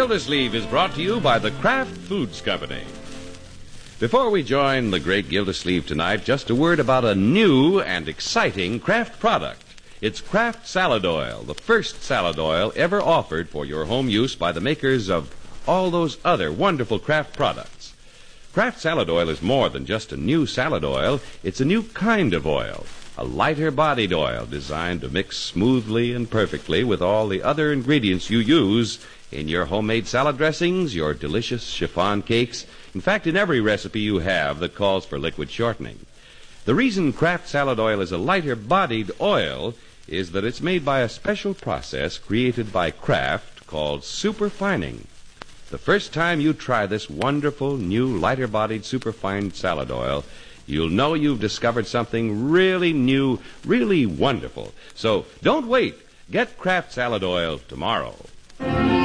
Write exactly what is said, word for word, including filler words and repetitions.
Gildersleeve is brought to you by the Kraft Foods Company. Before we join the great Gildersleeve tonight, just a word about a new and exciting Kraft product. It's Kraft Salad Oil, the first salad oil ever offered for your home use by the makers of all those other wonderful Kraft products. Kraft Salad Oil is more than just a new salad oil. It's a new kind of oil, a lighter-bodied oil designed to mix smoothly and perfectly with all the other ingredients you use in your homemade salad dressings, your delicious chiffon cakes, in fact, in every recipe you have that calls for liquid shortening. The reason Kraft Salad Oil is a lighter-bodied oil is that it's made by a special process created by Kraft called superfining. The first time you try this wonderful, new, lighter-bodied superfine salad oil, you'll know you've discovered something really new, really wonderful. So don't wait. Get Kraft Salad Oil tomorrow.